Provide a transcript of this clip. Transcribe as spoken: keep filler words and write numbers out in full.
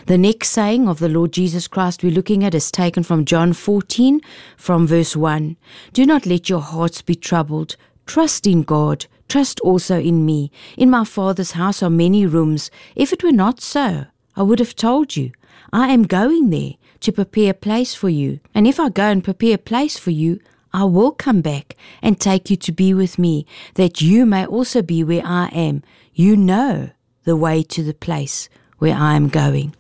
The next saying of the Lord Jesus Christ we're looking at is taken from John fourteen, from verse one. Do not let your hearts be troubled. Trust in God. Trust also in me. In my Father's house are many rooms. If it were not so, I would have told you. I am going there to prepare a place for you. And if I go and prepare a place for you, I will come back and take you to be with me, that you may also be where I am. You know the way to the place where I am going.